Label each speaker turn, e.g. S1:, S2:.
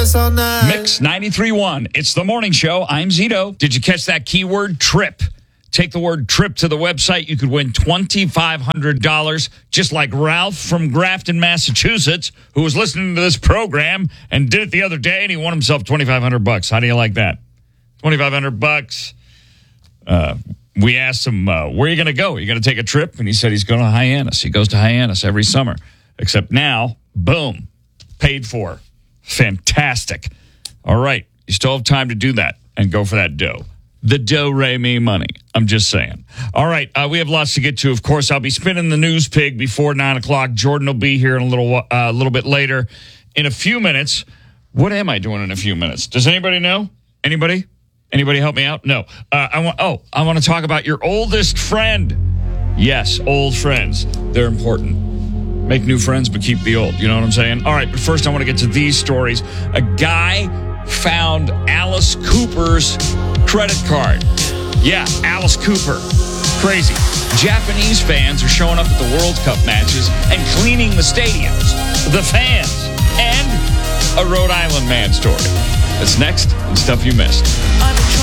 S1: this all night.
S2: Mix 93.1. It's the morning show. I'm Zito. Did you catch that keyword trip? Take the word trip to the website. You could win $2,500, just like Ralph from Grafton, Massachusetts, who was listening to this program and did it the other day, and he won himself $2,500. How do you like that? $2,500. We asked him, where are you going to go? Are you going to take a trip? And he said he's going to Hyannis. He goes to Hyannis every summer. Except now, boom, paid for. Fantastic. All right. You still have time to do that and go for that dough. The do-re-mi money. I'm just saying. All right. We have lots to get to. Of course, I'll be spinning the news pig before 9 o'clock. Jordan will be here in a little bit later. In a few minutes. What am I doing in a few minutes? Does anybody know? Anybody? Anybody help me out? No. I want to talk about your oldest friend. Yes, old friends. They're important. Make new friends, but keep the old. You know what I'm saying? All right, but first I want to get to these stories. A guy found Alice Cooper's credit card. Yeah, Alice Cooper. Crazy. Japanese fans are showing up at the World Cup matches and cleaning the stadiums. The fans. And a Rhode Island man story. That's next in Stuff You Missed.